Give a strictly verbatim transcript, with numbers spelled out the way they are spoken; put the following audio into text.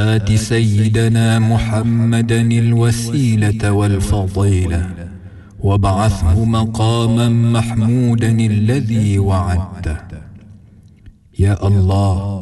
آت سيدنا محمدا الوسيلة والفضيلة وابعثه مقاما محمودا الذي وعدته. يا الله،